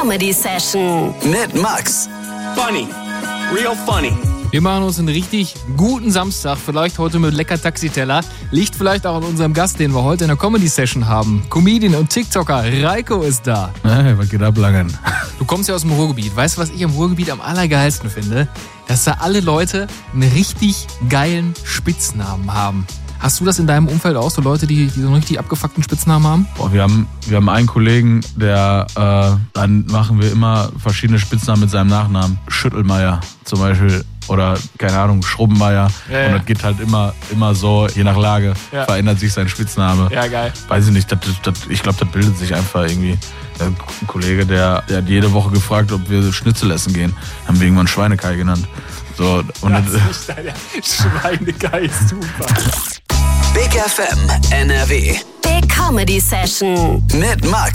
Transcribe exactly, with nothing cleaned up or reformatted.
Comedy Session mit Max. Funny. Real funny. Wir machen uns einen richtig guten Samstag, vielleicht heute mit lecker Taxiteller. Liegt vielleicht auch an unserem Gast, den wir heute in der Comedy-Session haben. Comedian und TikToker Reiko ist da. Hey, was geht ab, Langen? Du kommst ja aus dem Ruhrgebiet. Weißt du, was ich am Ruhrgebiet am allergeilsten finde? Dass da alle Leute einen richtig geilen Spitznamen haben. Hast du das in deinem Umfeld auch, so Leute, die, die so einen richtig abgefuckten Spitznamen haben? Boah, wir haben, wir haben einen Kollegen, der, äh, dann machen wir immer verschiedene Spitznamen mit seinem Nachnamen. Schüttelmeier zum Beispiel. Oder, keine Ahnung, Schrubbenmeier. Ja, ja. Und das geht halt immer, immer so, je nach Lage, ja. verändert sich sein Spitzname. Ja, geil. Weiß ich nicht, das, das, ich glaube, das bildet sich einfach irgendwie. Ein Kollege, der, der hat jede Woche gefragt, ob wir Schnitzel essen gehen. Haben wir irgendwann Schweinekai genannt. So, und das das, ist nicht Schweinekai, super. Big F M N R W. Big Comedy Session Mit Max.